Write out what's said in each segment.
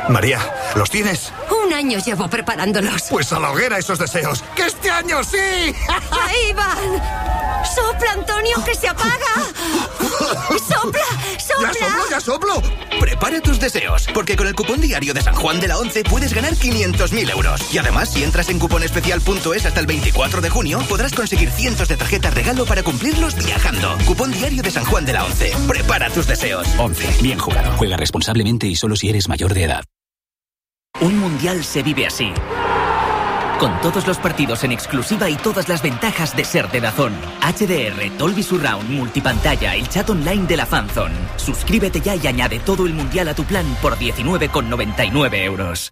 María, ¿los tienes? 1 año llevo preparándolos. Pues a la hoguera esos deseos. ¡Que este año sí! ¡Ahí van! ¡Sopla, Antonio, que se apaga! ¡Sopla, sopla! ¡Ya soplo! Prepara tus deseos, porque con el cupón diario de San Juan de la Once puedes ganar 500.000 euros. Y además, si entras en cuponespecial.es hasta el 24 de junio, podrás conseguir cientos de tarjetas regalo para cumplirlos viajando. Cupón diario de San Juan de la Once. Prepara tus deseos. 11. Bien jugado. Juega responsablemente y solo si eres mayor de edad. Un mundial se vive así. Con todos los partidos en exclusiva y todas las ventajas de ser de DAZN. HDR, Dolby Surround, multipantalla, el chat online de la fanzone. Suscríbete ya y añade todo el mundial a tu plan por 19,99 euros.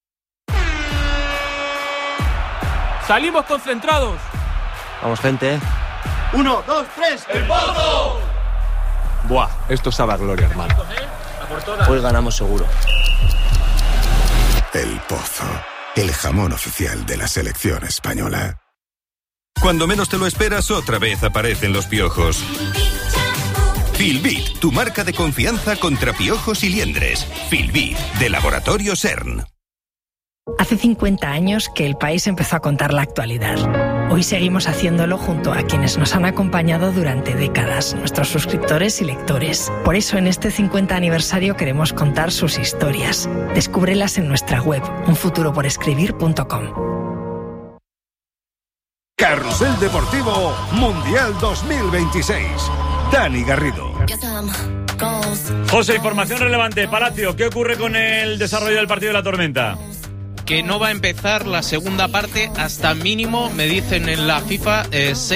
¡Salimos concentrados! Vamos, gente. 1, 2, 3. ¡El Pozo! Buah, esto sabe a gloria, hermano. Hoy ganamos seguro. El Pozo, el jamón oficial de la selección española. Cuando menos te lo esperas, otra vez aparecen los piojos. Filbit, tu marca de confianza contra piojos y liendres. Filbit, de Laboratorio CERN. Hace 50 años que el país empezó a contar la actualidad. Hoy seguimos haciéndolo junto a quienes nos han acompañado durante décadas, nuestros suscriptores y lectores. Por eso en este 50 aniversario queremos contar sus historias. Descúbrelas en nuestra web, unfuturoporescribir.com. Carrusel Deportivo Mundial 2026. Dani Garrido. José, información relevante. Palacio, ¿qué ocurre con el desarrollo del partido de la Tormenta? Que no va a empezar la segunda parte hasta mínimo, me dicen en la FIFA,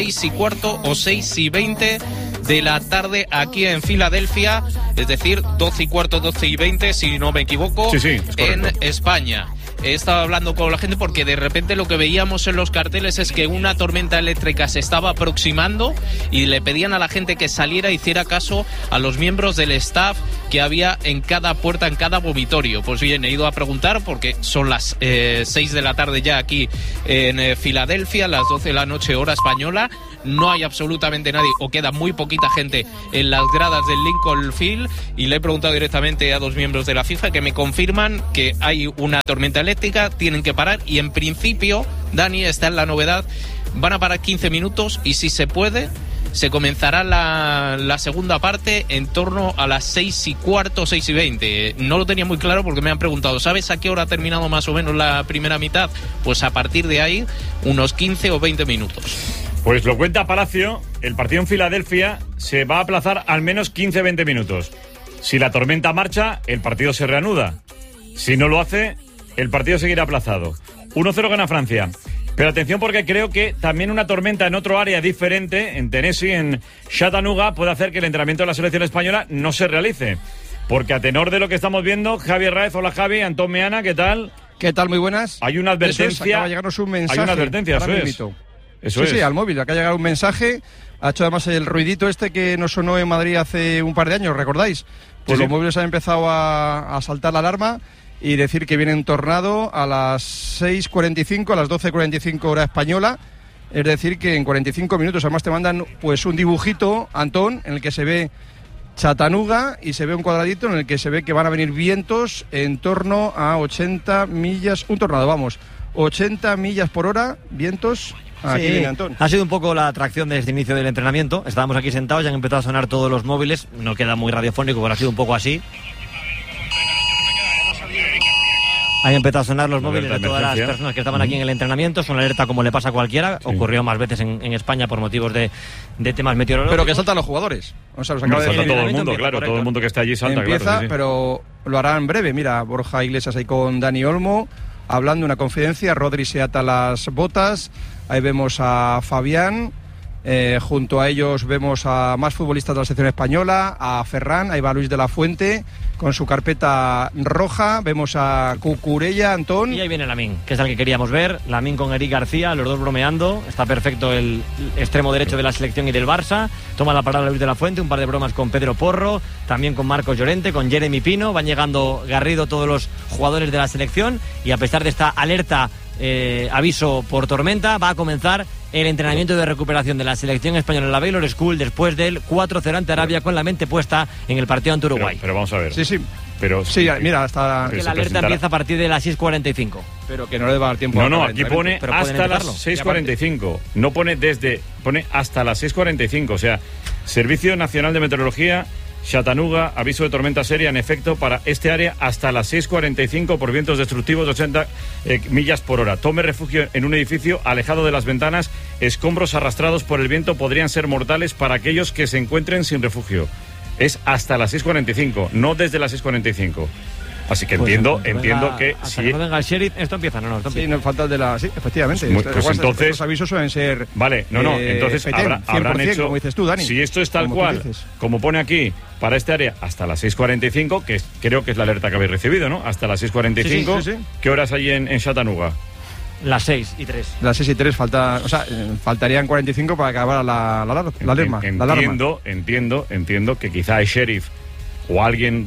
6:15 o 6:20 de la tarde aquí en Filadelfia, es decir, 12:15, 12:20, si no me equivoco, sí, en España. He estado hablando con la gente porque de repente lo que veíamos en los carteles es que una tormenta eléctrica se estaba aproximando y le pedían a la gente que saliera, hiciera caso a los miembros del staff que había en cada puerta, en cada vomitorio. Pues bien, he ido a preguntar porque son las 6 de la tarde ya aquí en Filadelfia, las 12 de la noche hora española. No hay absolutamente nadie o queda muy poquita gente en las gradas del Lincoln Field y le he preguntado directamente a 2 miembros de la FIFA que me confirman que hay una tormenta eléctrica, tienen que parar y en principio, Dani, está en la novedad, van a parar 15 minutos y si se puede, se comenzará la segunda parte en torno a las 6:15, 6:20. No lo tenía muy claro porque me han preguntado, ¿sabes a qué hora ha terminado más o menos la primera mitad? Pues a partir de ahí, unos 15 o 20 minutos. Pues lo cuenta Palacio, el partido en Filadelfia se va a aplazar al menos 15-20 minutos. Si la tormenta marcha, el partido se reanuda. Si no lo hace, el partido seguirá aplazado. 1-0 gana Francia. Pero atención porque creo que también una tormenta en otro área diferente, en Tennessee, en Chattanooga, puede hacer que el entrenamiento de la selección española no se realice. Porque a tenor de lo que estamos viendo, Javier Raez, hola Javi, Antón Meana, ¿qué tal? ¿Qué tal? Muy buenas. Hay una advertencia. Acaba de llegarnos un mensaje. Hay una advertencia, eso es. Eso sí, al móvil. Acá ha llegado un mensaje. Ha hecho además el ruidito este que nos sonó en Madrid hace un par de años, ¿recordáis? Pues sí, los móviles han empezado a saltar la alarma y decir que viene un tornado a las 6:45, a las 12:45 hora española. Es decir, que en 45 minutos además te mandan pues un dibujito, Antón, en el que se ve Chattanooga y se ve un cuadradito en el que se ve que van a venir vientos en torno a 80 millas, un tornado, vamos, 80 millas por hora, vientos. Aquí sí, viene Antón. Ha sido un poco la atracción desde el inicio del entrenamiento. Estábamos aquí sentados y han empezado a sonar todos los móviles. No queda muy radiofónico, pero ha sido un poco así. Han empezado a sonar los móviles de todas las personas que estaban aquí en el entrenamiento. Es una alerta como le pasa a cualquiera. Sí. Ocurrió más veces en España por motivos de temas meteorológicos. Pero que saltan los jugadores. O sea, los acaba de salta todo el mundo, claro. Todo el mundo que está allí salta. Empieza, claro, sí. Pero lo hará en breve. Mira, Borja Iglesias ahí con Dani Olmo, hablando una confidencia. Rodri se ata las botas. Ahí vemos a Fabián. Junto a ellos vemos a más futbolistas de la selección española, a Ferran, ahí va Luis de la Fuente con su carpeta roja, vemos a Cucurella, Antón. Y ahí viene Lamine, que es el que queríamos ver, Lamine con Eric García, los dos bromeando, está perfecto el extremo derecho de la selección y del Barça, toma la palabra Luis de la Fuente, un par de bromas con Pedro Porro, también con Marcos Llorente, con Jeremy Pino, van llegando Garrido todos los jugadores de la selección y a pesar de esta alerta, aviso por tormenta, va a comenzar el entrenamiento de recuperación de la selección española en la Baylor School después del 4-0 ante Arabia con la mente puesta en el partido ante Uruguay. Pero vamos a ver. Sí. Pero sí, mira, hasta que la alerta empieza a partir de las 6:45. Pero que no le va a dar tiempo. No, aquí pone hasta las 6:45. No pone pone hasta las 6:45. O sea, Servicio Nacional de Meteorología, Chattanooga, aviso de tormenta seria en efecto para este área hasta las 6:45 por vientos destructivos de 80 millas por hora. Tome refugio en un edificio alejado de las ventanas. Escombros arrastrados por el viento podrían ser mortales para aquellos que se encuentren sin refugio. Es hasta las 6:45, no desde las 6:45. Así que pues entiendo que hasta si que no venga el sheriff, esto empieza, no empieza. Sí, no falta de la... Sí, efectivamente. Pues entonces los avisos suelen ser... Vale, entonces habrán hecho... Como dices tú, Dani. Si esto es tal cual, como pone aquí, para este área, hasta las 6:45, que creo que es la alerta que habéis recibido, ¿no? Hasta las 6:45. Sí. ¿Qué horas hay en Chattanooga? Las 6:03. Las 6:03 faltarían 45 para acabar la alarma. Entiendo que quizá el sheriff o alguien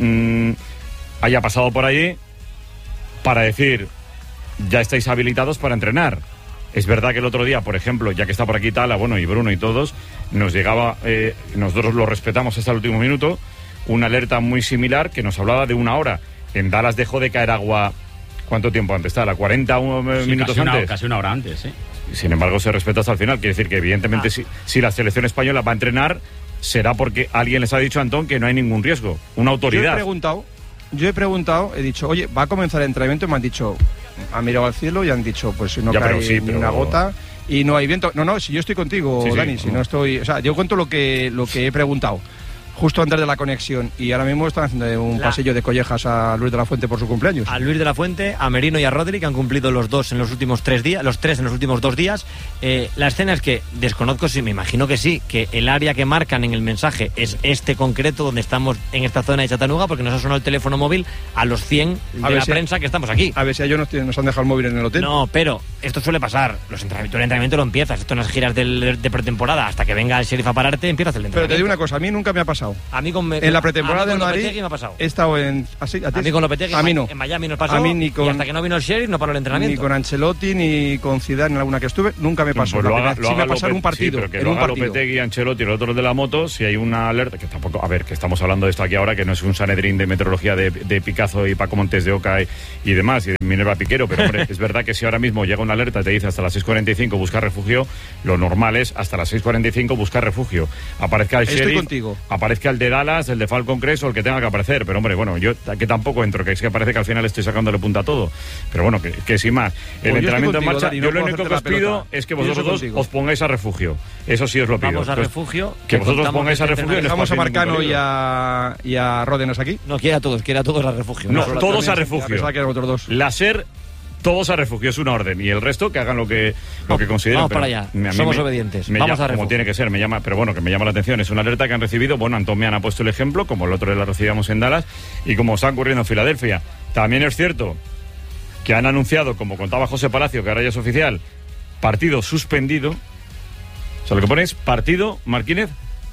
haya pasado por allí para decir, ya estáis habilitados para entrenar. Es verdad que el otro día, por ejemplo, ya que está por aquí Tala, y Bruno y todos, nos llegaba, nosotros lo respetamos hasta el último minuto, una alerta muy similar que nos hablaba de 1 hora. En Dallas dejó de caer agua. ¿Cuánto tiempo antes está? ¿40 minutos antes? Casi una hora antes, sí. Sin embargo, se respeta hasta el final. Quiere decir que, evidentemente, si la selección española va a entrenar, será porque alguien les ha dicho a Antón que no hay ningún riesgo. Una autoridad. Yo he preguntado, he dicho, oye, ¿va a comenzar el entrenamiento? Y me han dicho, han mirado al cielo y han dicho, pues no cae ni una gota y no hay viento. No, si yo estoy contigo, Dani, si no estoy... O sea, yo cuento lo que he preguntado. Justo antes de la conexión, y ahora mismo están haciendo un pasillo de collejas a Luis de la Fuente por su cumpleaños. A Luis de la Fuente, a Merino y a Rodri, que han cumplido los dos en los últimos 3 días, los 3 en los últimos 2 días. La escena es que desconozco, si me imagino que sí, que el área que marcan en el mensaje es este concreto donde estamos en esta zona de Chattanooga, porque nos ha sonado el teléfono móvil a los 100 de la prensa que estamos aquí. A ver si a ellos nos han dejado el móvil en el hotel. No, pero esto suele pasar. El entrenamiento lo empiezas. Esto en las giras de pretemporada, hasta que venga el sheriff a pararte, empiezas el entrenamiento. Pero te digo una cosa, a mí nunca me ha pasado. A mí en la pretemporada de Madrid me ha pasado. He estado en... ¿A mí con Lopetegui? A mí no. En Miami nos pasó. A mí ni con... Y hasta que no vino el sheriff no paró el entrenamiento. Ni con Ancelotti ni con Zidane en alguna que estuve, nunca me pasó. Pues sí me ha pasado en un partido. Sí, pero que lo haga Lopetegui, Ancelotti y el otro de la moto, si hay una alerta, que tampoco... A ver, que estamos hablando de esto aquí ahora, que no es un Sanedrín de meteorología de Picazo y Paco Montes de Oca y demás, y de Minerva Piquero, pero hombre, es verdad que si ahora mismo llega una alerta y te dice hasta las 6:45 buscar refugio, lo normal es hasta las 6:45 buscar refugio. Aparezca el sheriff, aparezca el de Dallas, el de Falcon Crest o el que tenga que aparecer, pero hombre, bueno, yo que tampoco entro, que es que parece que al final estoy sacándole punta a todo, pero bueno, que sin más, el entrenamiento en marcha, yo lo único que os pido es que vosotros dos os pongáis a refugio, eso sí os lo pido. Vamos a refugio, que vosotros pongáis a refugio. Dejamos a Marcano y a Ródenas aquí. No, quiera a todos a refugio. No, todos a refugio. La SER, todos a refugio, es una orden, y el resto que hagan lo que consideren. Vamos para allá, somos obedientes, vamos a refugio. Como tiene que ser, pero bueno, que me llama la atención, es una alerta que han recibido, Antón me ha puesto el ejemplo, como el otro día la recibíamos en Dallas, y como está ocurriendo en Filadelfia. También es cierto que han anunciado, como contaba José Palacio, que ahora ya es oficial, partido suspendido. O sea, lo que pone es partido, Martínez,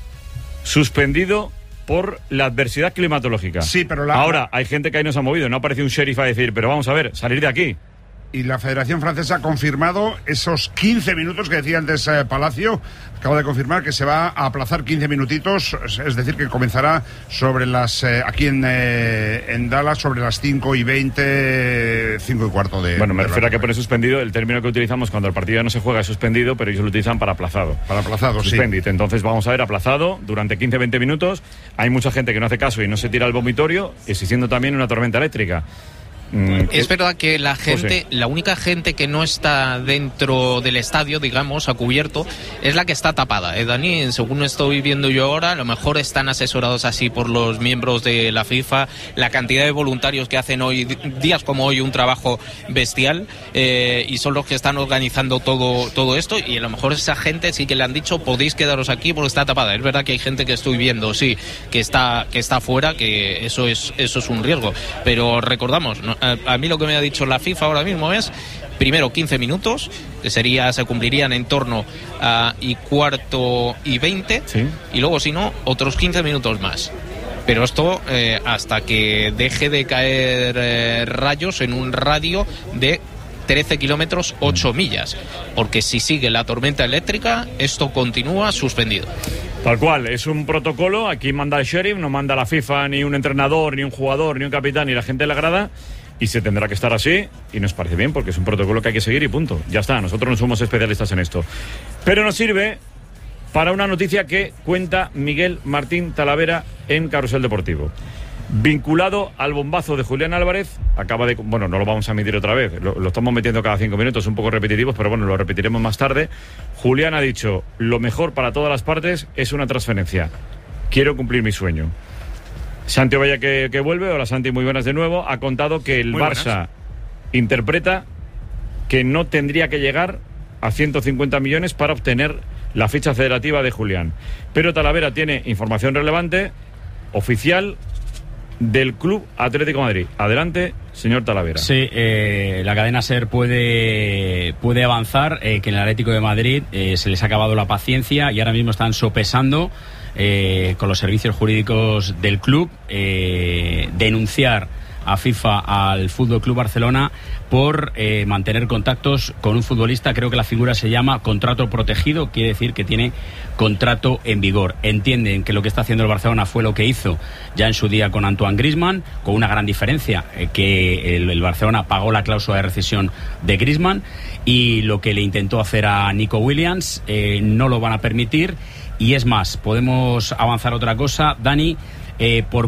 suspendido por la adversidad climatológica. Sí, pero ahora hay gente que ahí nos ha movido, no aparece un sheriff a decir, pero vamos a ver, salir de aquí. Y la Federación Francesa ha confirmado esos 15 minutos que decía antes Palacio. Acaba de confirmar que se va a aplazar 15 minutitos, es decir, que comenzará sobre las aquí en Dallas sobre las 5:20, 5:15 de... Bueno, me refiero a que pone suspendido, el término que utilizamos cuando el partido ya no se juega es suspendido, pero ellos lo utilizan para aplazado. Para aplazado, Suspendit. Sí. Entonces vamos a ver aplazado durante 15-20 minutos. Hay mucha gente que no hace caso y no se tira al vomitorio, existiendo también una tormenta eléctrica. Es verdad que la gente, la única gente que no está dentro del estadio, digamos, a cubierto, es la que está tapada, Dani, según estoy viendo yo ahora, a lo mejor están asesorados así por los miembros de la FIFA, la cantidad de voluntarios que hacen hoy, días como hoy, un trabajo bestial, y son los que están organizando todo esto, y a lo mejor esa gente sí que le han dicho, podéis quedaros aquí porque está tapada. Es verdad que hay gente que estoy viendo, sí, que está fuera, que eso es un riesgo, pero recordamos, ¿no? A mí lo que me ha dicho la FIFA ahora mismo es, primero 15 minutos, que se cumplirían en torno a 1:15, ¿sí? Y luego si no, otros 15 minutos más. Pero esto hasta que deje de caer rayos en un radio de 13 kilómetros, 8 millas, porque si sigue la tormenta eléctrica, esto continúa suspendido. Tal cual, es un protocolo, aquí manda el sheriff, no manda la FIFA ni un entrenador, ni un jugador, ni un capitán, ni la gente de la grada, y se tendrá que estar así, y nos parece bien, porque es un protocolo que hay que seguir y punto. Ya está, nosotros no somos especialistas en esto. Pero nos sirve para una noticia que cuenta Miguel Martín Talavera en Carrusel Deportivo. Vinculado al bombazo de Julián Álvarez, no lo vamos a emitir otra vez, lo estamos metiendo cada 5 minutos, un poco repetitivos, pero bueno, lo repetiremos más tarde. Julián ha dicho, lo mejor para todas las partes es una transferencia. Quiero cumplir mi sueño. Santi Ovalla, que vuelve, hola Santi, muy buenas de nuevo, ha contado que el Barça interpreta que no tendría que llegar a 150 millones para obtener la ficha federativa de Julián. Pero Talavera tiene información relevante, oficial, del Club Atlético de Madrid. Adelante, señor Talavera. Sí, la cadena SER puede avanzar, que en el Atlético de Madrid se les ha acabado la paciencia y ahora mismo están sopesando con los servicios jurídicos del club denunciar a FIFA al Fútbol Club Barcelona por mantener contactos con un futbolista. Creo que la figura se llama contrato protegido, quiere decir que tiene contrato en vigor. Entienden que lo que está haciendo el Barcelona fue lo que hizo ya en su día con Antoine Griezmann, con una gran diferencia, que el Barcelona pagó la cláusula de rescisión de Griezmann, y lo que le intentó hacer a Nico Williams no lo van a permitir. Y es más, podemos avanzar otra cosa, Dani. Por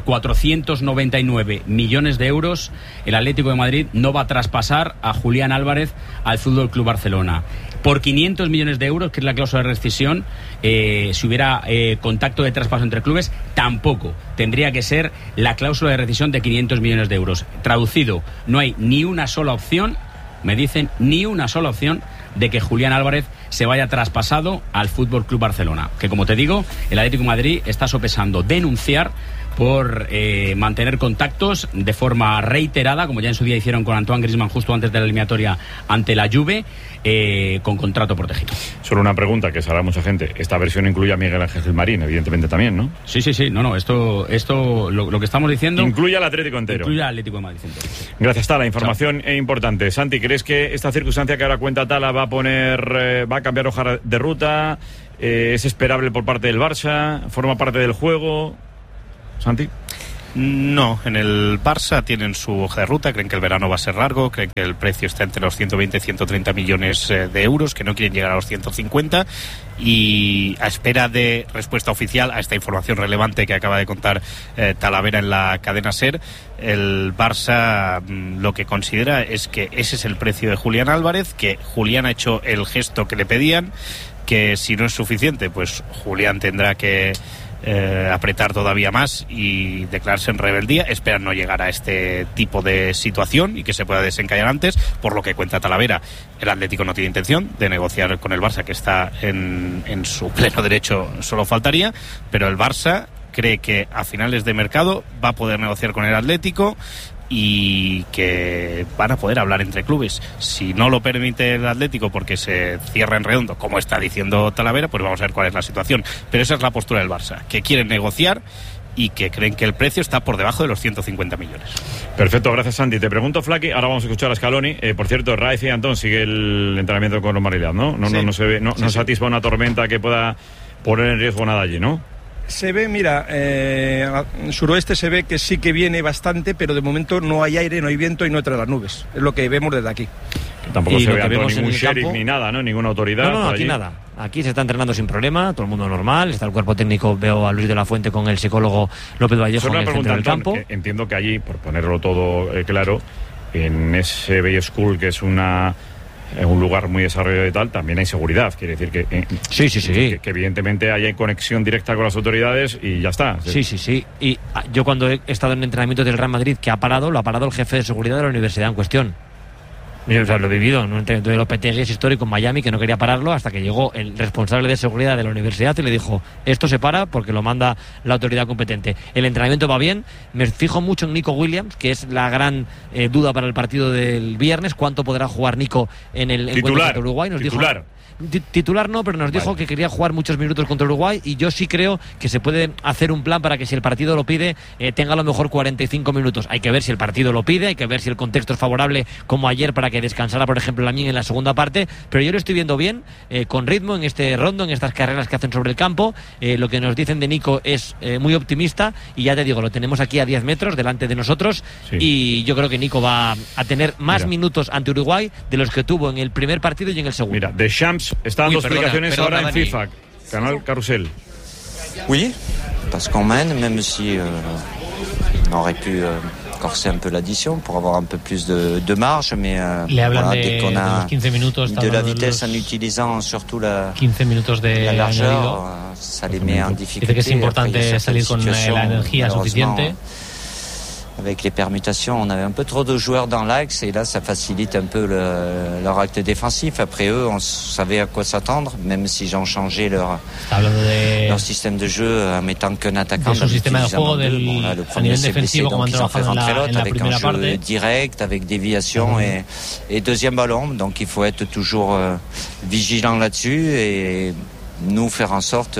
499 millones de euros el Atlético de Madrid no va a traspasar a Julián Álvarez al Fútbol Club Barcelona. Por 500 millones de euros, que es la cláusula de rescisión, si hubiera contacto de traspaso entre clubes, tampoco. Tendría que ser la cláusula de rescisión de 500 millones de euros. Traducido, no hay ni una sola opción, me dicen, ni una sola opción de que Julián Álvarez se vaya traspasado al Fútbol Club Barcelona, que, como te digo, el Atlético de Madrid está sopesando denunciar por mantener contactos de forma reiterada, como ya en su día hicieron con Antoine Griezmann justo antes de la eliminatoria ante la Juve, con contrato protegido. Solo una pregunta que se hará mucha gente. Esta versión incluye a Miguel Ángel Gilmarín, evidentemente también, ¿no? Sí. No, esto lo que estamos diciendo... Incluye al Atlético entero. Incluye al Atlético de Madrid entero. Sí. Gracias, Tala. Información importante. Santi, ¿crees que esta circunstancia que ahora cuenta Tala va a cambiar hoja de ruta? ¿Es esperable por parte del Barça? ¿Forma parte del juego? Santi. No, en el Barça tienen su hoja de ruta, creen que el verano va a ser largo, creen que el precio está entre los 120 y 130 millones de euros, que no quieren llegar a los 150, y a espera de respuesta oficial a esta información relevante que acaba de contar Talavera en la cadena SER, el Barça lo que considera es que ese es el precio de Julián Álvarez, que Julián ha hecho el gesto que le pedían, que si no es suficiente, pues Julián tendrá que apretar todavía más y declararse en rebeldía. Esperan no llegar a este tipo de situación y que se pueda desencallar antes. Por lo que cuenta Talavera, el Atlético no tiene intención de negociar con el Barça, que está en su pleno derecho, solo faltaría, pero el Barça cree que a finales de mercado va a poder negociar con el Atlético y que van a poder hablar entre clubes. Si no lo permite el Atlético porque se cierra en redondo, como está diciendo Talavera, pues vamos a ver cuál es la situación. Pero esa es la postura del Barça, que quieren negociar y que creen que el precio está por debajo de los 150 millones. Perfecto, gracias Santi. Te pregunto, Flaky, ahora vamos a escuchar a Scaloni. Por cierto, Raez y Antón sigue el entrenamiento con normalidad, ¿no? No se ve, no se atisba una tormenta que pueda poner en riesgo nada allí, ¿no? Se ve, mira, suroeste se ve que sí que viene bastante, pero de momento no hay aire, no hay viento y no entra las nubes. Es lo que vemos desde aquí. Tampoco se ve ningún sheriff ni nada, ¿no? Ninguna autoridad. No, aquí nada. Aquí se está entrenando sin problema, todo el mundo normal. Está el cuerpo técnico, veo a Luis de la Fuente con el psicólogo López Vallejo en el centro del campo. Entiendo que allí, por ponerlo todo claro, en ese Bay School, que es en un lugar muy desarrollado y tal, también hay seguridad. Quiere decir que sí. Que evidentemente hay conexión directa con las autoridades y ya está. Sí. Y yo cuando he estado en entrenamiento del Real Madrid, que lo ha parado el jefe de seguridad de la universidad en cuestión. O sea, lo he vivido en un entrenamiento de Lopetegui histórico en Miami, que no quería pararlo hasta que llegó el responsable de seguridad de la universidad y le dijo: esto se para porque lo manda la autoridad competente. El entrenamiento va bien. Me fijo mucho en Nico Williams, que es la gran duda para el partido del viernes. ¿Cuánto podrá jugar Nico en el encuentro contra Uruguay? titular no, pero nos dijo que quería jugar muchos minutos contra Uruguay, y yo sí creo que se puede hacer un plan para que, si el partido lo pide, tenga a lo mejor 45 minutos. Hay que ver si el partido lo pide, hay que ver si el contexto es favorable, como ayer, para que descansara, por ejemplo, Lamine en la segunda parte, pero yo lo estoy viendo bien, con ritmo en este rondo, en estas carreras que hacen sobre el campo. Lo que nos dicen de Nico es muy optimista, y ya te digo, lo tenemos aquí a 10 metros delante de nosotros, y yo creo que Nico va a tener más minutos ante Uruguay de los que tuvo en el primer partido y en el segundo. Mira, Deschamps está dando explicaciones ahora en FIFA, canal Carrusel. Oui, parce qu'en main, même si on aurait pu corser un peu l'addition pour avoir un peu plus de marge, mais voilà, dès qu'on a los 15 minutos, de la vitesse en utilisant surtout la 15 minutos de la largeur, ça les met en difficulté. Dice que es importante salir con la energía suficiente. Avec les permutations, on avait un peu trop de joueurs dans l'axe, et là, ça facilite un peu leur acte défensif. Après eux, on savait à quoi s'attendre, même si ils ont changé leur système de jeu en mettant qu'un attaquant. De su sistema de juego le premier s'est blessé, donc ils ont fait rentrer l'autre avec un jeu direct, avec déviation et deuxième ballon. Donc il faut être toujours vigilant là-dessus et nous faire en sorte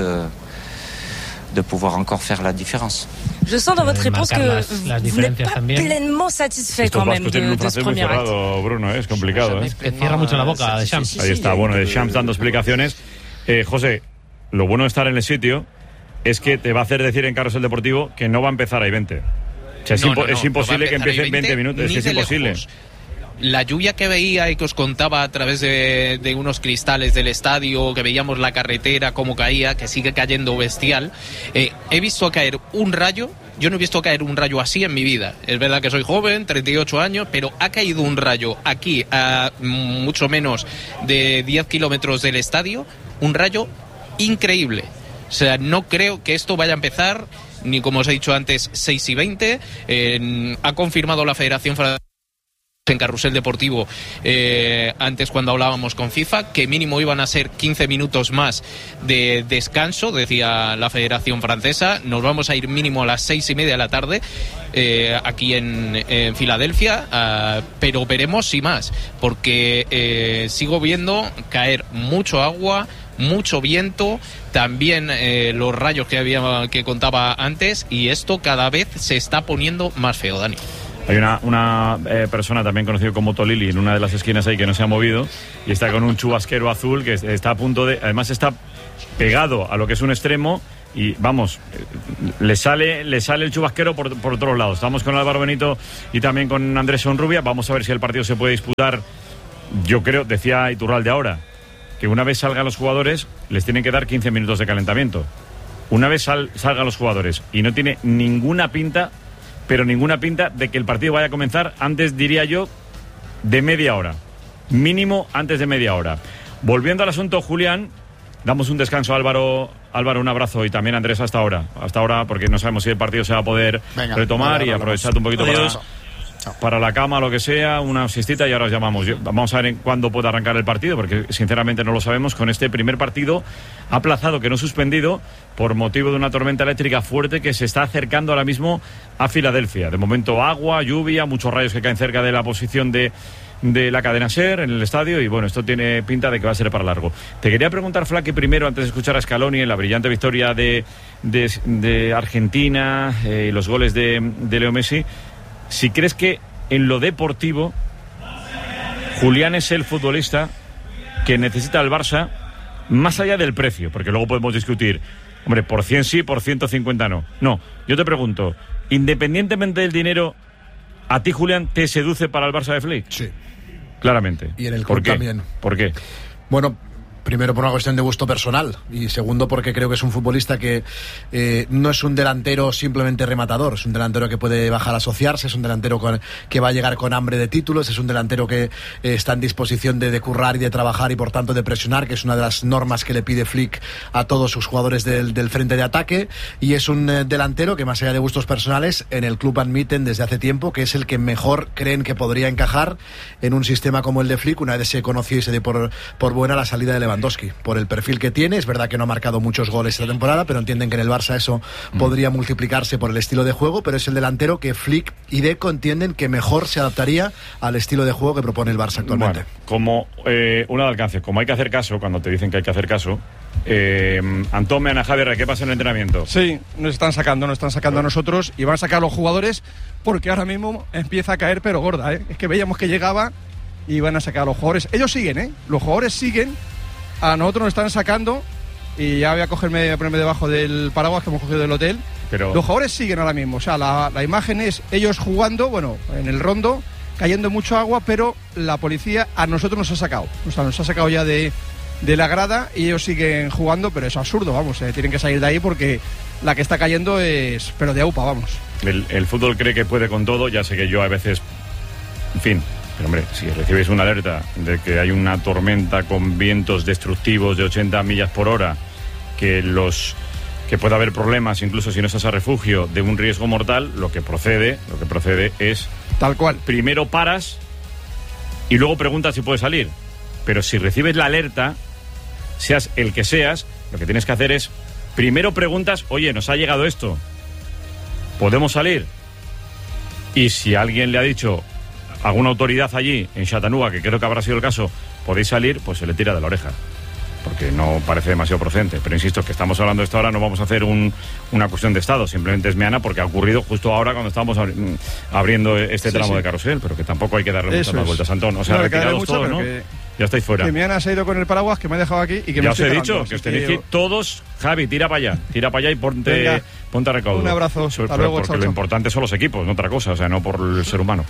de pouvoir encore faire la différence. Je sens dans votre réponse que vous n'êtes pas pleinement satisfait quand même de ce premier acte. Bruno, es complicado. Cierra mucho la boca de Champs. Ahí está, bueno, de Champs dando explicaciones. José, lo bueno de estar en el sitio es que te va a hacer decir en Carrusel Deportivo que no va a empezar ahí 20. O sea, es imposible que empiece en 20 minutos, es imposible. Lejos. La lluvia que veía y que os contaba a través de unos cristales del estadio, que veíamos la carretera cómo caía, que sigue cayendo bestial, he visto caer un rayo. Yo no he visto caer un rayo así en mi vida. Es verdad que soy joven, 38 años, pero ha caído un rayo aquí a mucho menos de 10 kilómetros del estadio, un rayo increíble. O sea, no creo que esto vaya a empezar, ni como os he dicho antes, 6:20. Ha confirmado la Federación Francesa en Carrusel Deportivo, antes cuando hablábamos con FIFA, que mínimo iban a ser 15 minutos más de descanso, decía la Federación Francesa. Nos vamos a ir mínimo a las 6:30 de la tarde aquí en Filadelfia, pero veremos si más, porque sigo viendo caer mucho agua, mucho viento, también los rayos que contaba antes, y esto cada vez se está poniendo más feo, Dani. Hay una persona también conocida como Tolili en una de las esquinas ahí que no se ha movido y está con un chubasquero azul que está a punto de... Además está pegado a lo que es un extremo y, vamos, le sale el chubasquero por otros lados. Estamos con Álvaro Benito y también con Andrés Sonrubia. Vamos a ver si el partido se puede disputar. Yo creo, decía Iturralde ahora, que una vez salgan los jugadores les tienen que dar 15 minutos de calentamiento. Una vez salgan los jugadores, y no tiene ninguna pinta... pero ninguna pinta de que el partido vaya a comenzar antes, diría yo, de media hora. Mínimo antes de media hora. Volviendo al asunto, Julián, damos un descanso a Álvaro, un abrazo, y también a Andrés hasta ahora, porque no sabemos si el partido se va a poder retomar, y aprovechar un poquito para la cama o lo que sea, una siestita, y ahora os llamamos. Vamos a ver cuándo puede arrancar el partido, porque sinceramente no lo sabemos, con este primer partido aplazado, que no suspendido, por motivo de una tormenta eléctrica fuerte que se está acercando ahora mismo a Filadelfia. De momento agua, lluvia, muchos rayos que caen cerca de la posición de la cadena SER en el estadio, y bueno, esto tiene pinta de que va a ser para largo. Te quería preguntar, Flaque, primero, antes de escuchar a Scaloni en la brillante victoria de Argentina, los goles de Leo Messi, si crees que en lo deportivo Julián es el futbolista que necesita el Barça, más allá del precio, porque luego podemos discutir, hombre, por 100 sí, por 150 no. No, yo te pregunto, independientemente del dinero, ¿a ti, Julián, te seduce para el Barça de Flick? Sí. Claramente. Y en el club también. ¿Por qué? Bueno, primero por una cuestión de gusto personal, y segundo porque creo que es un futbolista que no es un delantero simplemente rematador, es un delantero que puede bajar a asociarse, es un delantero que va a llegar con hambre de títulos, es un delantero que está en disposición de currar y de trabajar, y por tanto de presionar, que es una de las normas que le pide Flick a todos sus jugadores del frente de ataque, y es un delantero que, más allá de gustos personales, en el club admiten desde hace tiempo que es el que mejor creen que podría encajar en un sistema como el de Flick, una vez se conoció y se dio por buena la salida de Lewandowski. Lewandowski, por el perfil que tiene. Es verdad que no ha marcado muchos goles esta temporada, pero entienden que en el Barça eso podría multiplicarse por el estilo de juego, pero es el delantero que Flick y Deco entienden que mejor se adaptaría al estilo de juego que propone el Barça actualmente. Bueno, como una de alcance, como hay que hacer caso, cuando te dicen que hay que hacer caso, Antón, Ana, Javier, ¿qué pasa en el entrenamiento? Sí, nos están sacando a nosotros y van a sacar a los jugadores porque ahora mismo empieza a caer pero gorda, ¿eh? Es que veíamos que llegaba y van a sacar a los jugadores. Ellos siguen, los jugadores siguen, a nosotros nos están sacando y ya voy a ponerme debajo del paraguas que hemos cogido del hotel. Pero los jugadores siguen ahora mismo, o sea, la imagen es ellos jugando, bueno, en el rondo, cayendo mucho agua, pero la policía a nosotros nos ha sacado, o sea, nos ha sacado ya de la grada y ellos siguen jugando, pero es absurdo, vamos, tienen que salir de ahí porque la que está cayendo es, pero de AUPA, vamos. El fútbol cree que puede con todo, ya sé que yo a veces, en fin, pero hombre, si recibes una alerta de que hay una tormenta con vientos destructivos de 80 millas por hora, que puede haber problemas, incluso si no estás a refugio, de un riesgo mortal, lo que procede es tal cual. Primero paras y luego preguntas si puedes salir. Pero si recibes la alerta, seas el que seas, lo que tienes que hacer es primero preguntas, oye, nos ha llegado esto, ¿podemos salir? Y si alguien le ha dicho, alguna autoridad allí en Chattanooga, que creo que habrá sido el caso, podéis salir, pues se le tira de la oreja, porque no parece demasiado procedente. Pero insisto, que estamos hablando de esto ahora, no vamos a hacer una cuestión de Estado, simplemente es meana porque ha ocurrido justo ahora cuando estábamos abriendo este tramo de carrusel, pero que tampoco hay que darle muchas más vueltas, Antón. O sea, retirados todos, ¿no? Ya estáis fuera. Que Meana se ha ido con el paraguas, que me ha dejado aquí y que ya me os he dicho, que os tenéis que ir todos. Javi, tira para allá y ponte a recaudo. Un abrazo, hasta luego, porque lo importante son los equipos, no otra cosa, o sea, no por el ser humano.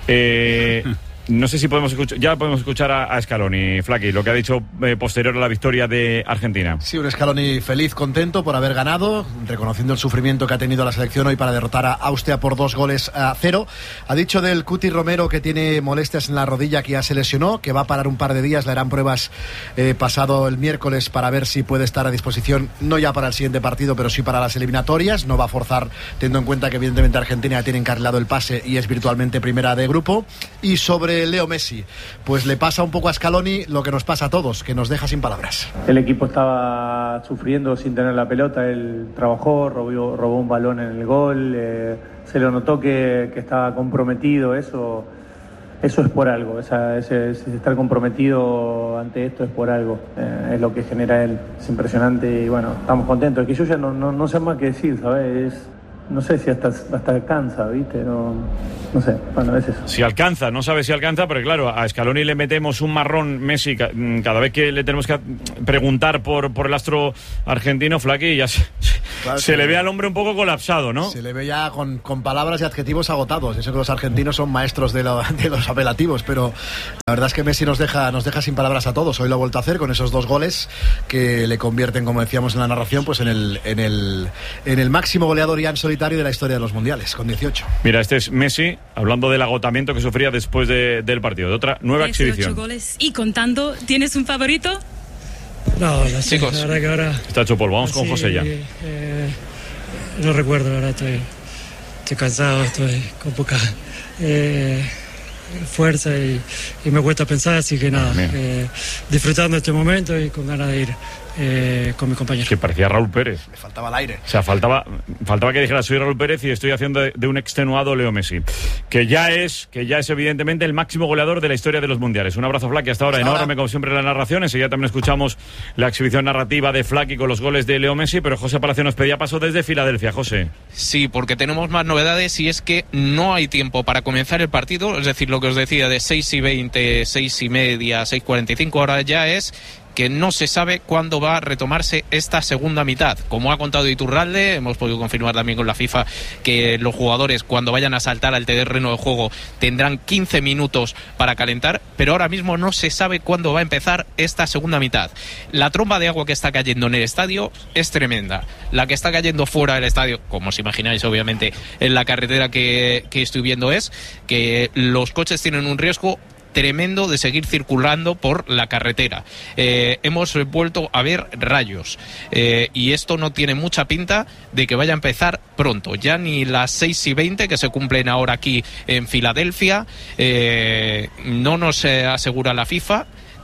No sé si podemos escuchar a Scaloni, Flaky, lo que ha dicho posterior a la victoria de Argentina. Sí, un Scaloni feliz, contento por haber ganado, reconociendo el sufrimiento que ha tenido la selección hoy para derrotar a Austria por 2-0. Ha dicho del Cuti Romero que tiene molestias en la rodilla, que ya se lesionó, que va a parar un par de días, le harán pruebas pasado el miércoles para ver si puede estar a disposición, no ya para el siguiente partido, pero sí para las eliminatorias. No va a forzar, teniendo en cuenta que evidentemente Argentina tiene encarrilado el pase y es virtualmente primera de grupo. Y sobre Leo Messi, pues le pasa un poco a Scaloni lo que nos pasa a todos, que nos deja sin palabras. El equipo estaba sufriendo sin tener la pelota, él trabajó, robó un balón en el gol, se lo notó que estaba comprometido, eso es por algo, ese estar comprometido ante esto es por algo, es lo que genera él, es impresionante y bueno, estamos contentos, es que yo ya no sé más qué decir, ¿sabes? No sé si hasta cansa, ¿viste? No sé, bueno, es eso. Si alcanza, no sabe si alcanza, pero claro, a Scaloni le metemos un marrón Messi cada vez que le tenemos que preguntar por el astro argentino, Flaky, y ya se le ve al hombre un poco colapsado, ¿no? Se le ve ya con palabras y adjetivos agotados. Eso que los argentinos son maestros de los apelativos, pero la verdad es que Messi nos deja sin palabras a todos. Hoy lo ha vuelto a hacer con esos 2 goles que le convierten, como decíamos en la narración, pues en el máximo goleador ya en solitario de la historia de los mundiales, con 18. Mira, este es Messi hablando del agotamiento que sufría después del partido, de otra nueva exhibición. 18 goles y contando. ¿Tienes un favorito? No, chicos, la verdad que ahora está hecho polvo. Vamos con José ya. No recuerdo, la verdad, estoy cansado, estoy con poca fuerza y me cuesta pensar, así que nada, disfrutando este momento y con ganas de ir con mi compañero. Que parecía Raúl Pérez. Le faltaba el aire. O sea, faltaba que dijera soy Raúl Pérez y estoy haciendo de un extenuado Leo Messi, que ya es evidentemente el máximo goleador de la historia de los mundiales. Un abrazo, Flaky, hasta ahora. Enorme como siempre la narración. Enseguida también escuchamos la exhibición narrativa de Flaky con los goles de Leo Messi, pero José Palacio nos pedía paso desde Filadelfia. José. Sí, porque tenemos más novedades y es que no hay tiempo para comenzar el partido, es decir, lo que os decía de 6:20, 6:30, 6:45, ahora ya es que no se sabe cuándo va a retomarse esta segunda mitad. Como ha contado Iturralde, hemos podido confirmar también con la FIFA que los jugadores cuando vayan a saltar al terreno de juego tendrán 15 minutos para calentar, pero ahora mismo no se sabe cuándo va a empezar esta segunda mitad. La tromba de agua que está cayendo en el estadio es tremenda. La que está cayendo fuera del estadio, como os imagináis obviamente en la carretera que estoy viendo, es que los coches tienen un riesgo tremendo de seguir circulando por la carretera. Hemos vuelto a ver rayos y esto no tiene mucha pinta de que vaya a empezar pronto. Ya ni las 6:20 que se cumplen ahora aquí en Filadelfia no nos asegura la FIFA.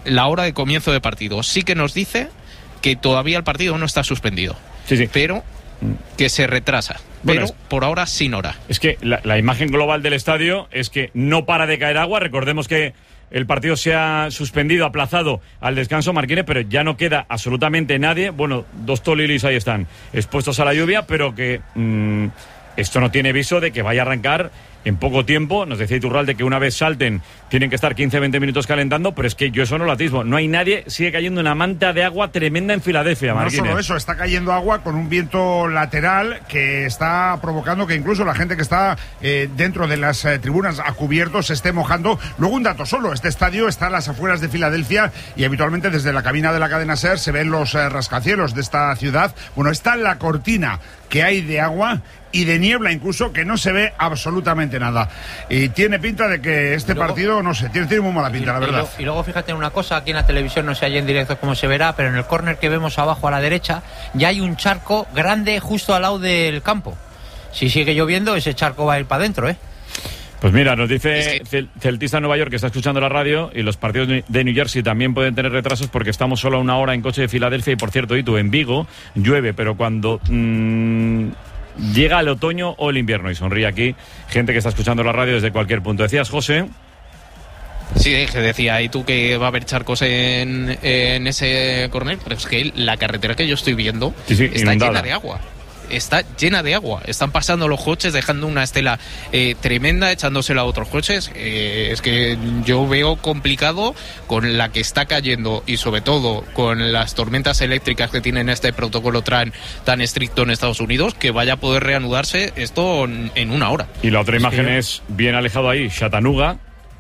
la hora de comienzo de partido. Sí que nos dice que todavía el partido no está suspendido, pero que se retrasa. Pero por ahora sin hora. Es que la imagen global del estadio es que no para de caer agua. Recordemos que el partido se ha suspendido, aplazado al descanso, Marquines, pero ya no queda absolutamente nadie. Bueno, 2 tolilis ahí están expuestos a la lluvia, pero que esto no tiene viso de que vaya a arrancar en poco tiempo. Nos decía Iturralde que una vez salten tienen que estar 15-20 minutos calentando, pero es que yo eso no lo atisbo. No hay nadie, sigue cayendo una manta de agua tremenda en Filadelfia, Marquines. No solo eso, está cayendo agua con un viento lateral que está provocando que incluso la gente que está dentro de las tribunas a cubierto se esté mojando. Luego un dato solo, este estadio está a las afueras de Filadelfia y habitualmente desde la cabina de la cadena SER se ven los rascacielos de esta ciudad. Bueno, está la cortina que hay de agua y de niebla incluso, que no se ve absolutamente nada. Y tiene pinta de que este partido, no sé, tiene muy mala pinta, la verdad. Y luego fíjate en una cosa, aquí en la televisión no se halla en directo cómo se verá, pero en el córner que vemos abajo a la derecha ya hay un charco grande justo al lado del campo. Si sigue lloviendo, ese charco va a ir para adentro, ¿eh? Pues mira, nos dice Celtista Nueva York que está escuchando la radio, y los partidos de New Jersey también pueden tener retrasos porque estamos solo a 1 hora en coche de Filadelfia. Y por cierto, Itu, en Vigo llueve, pero cuando llega el otoño o el invierno. Y sonríe aquí gente que está escuchando la radio desde cualquier punto. Decías, José. Sí, decía, y tú que va a haber charcos en ese córner, pero es que la carretera que yo estoy viendo está llena de agua. Está llena de agua. Están pasando los coches, dejando una estela tremenda, echándosela a otros coches. Es que yo veo complicado con la que está cayendo y sobre todo con las tormentas eléctricas que tienen este protocolo tan estricto en Estados Unidos, que vaya a poder reanudarse esto en 1 hora. Y la otra imagen es bien alejado ahí, Chattanooga.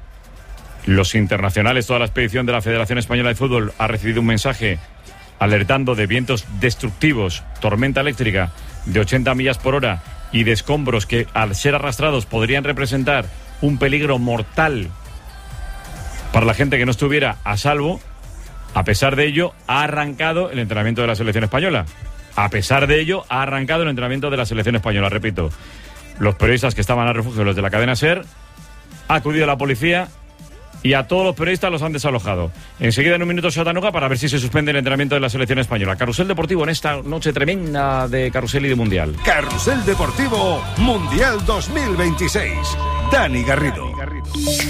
Los internacionales, toda la expedición de la Federación Española de Fútbol ha recibido un mensaje alertando de vientos destructivos, tormenta eléctrica de 80 millas por hora y de escombros que al ser arrastrados podrían representar un peligro mortal para la gente que no estuviera a salvo. A pesar de ello, ha arrancado el entrenamiento de la selección española. A pesar de ello, ha arrancado el entrenamiento de la selección española. Repito, los periodistas que estaban a refugio, los de la cadena SER, ha acudido la policía y a todos los periodistas los han desalojado. Enseguida, en un minuto, Chattanooga, para ver si se suspende el entrenamiento de la selección española. Carrusel Deportivo en esta noche tremenda de Carrusel y de Mundial. Carrusel Deportivo Mundial 2026. Dani Garrido.